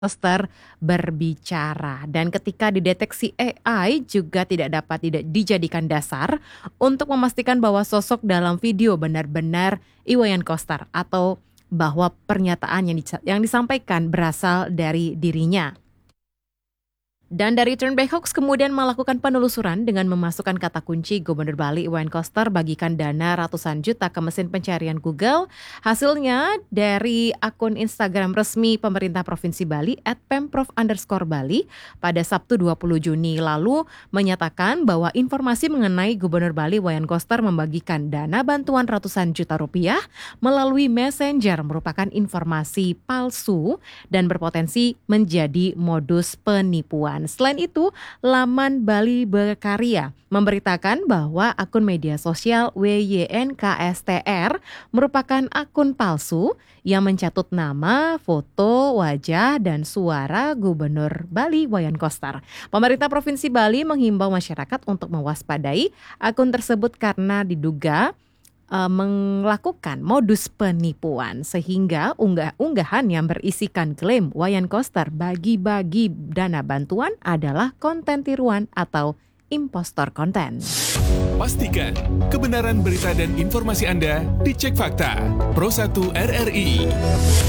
Poster berbicara dan ketika dideteksi AI juga tidak dijadikan dasar untuk memastikan bahwa sosok dalam video benar-benar Iwayan Koster atau bahwa pernyataan yang disampaikan berasal dari dirinya. Dan dari Turn Back Hoax kemudian melakukan penelusuran dengan memasukkan kata kunci Gubernur Bali Iwayan Koster bagikan dana ratusan juta ke mesin pencarian Google. Hasilnya dari akun Instagram resmi pemerintah Provinsi Bali @pemprov_Bali pada Sabtu 20 Juni lalu menyatakan bahwa informasi mengenai Gubernur Bali Iwayan Koster membagikan dana bantuan ratusan juta rupiah melalui Messenger merupakan informasi palsu dan berpotensi menjadi modus penipuan. Selain itu, laman Bali Berkarya memberitakan bahwa akun media sosial WYNKSTR merupakan akun palsu yang mencatut nama, foto, wajah, dan suara Gubernur Bali Iwayan Koster. Pemerintah Provinsi Bali menghimbau masyarakat untuk mewaspadai akun tersebut karena diduga melakukan modus penipuan sehingga unggahan yang berisikan klaim Iwayan Koster bagi-bagi dana bantuan adalah konten tiruan atau impostor konten. Pastikan kebenaran berita dan informasi Anda dicek fakta. Pro 1 RRI.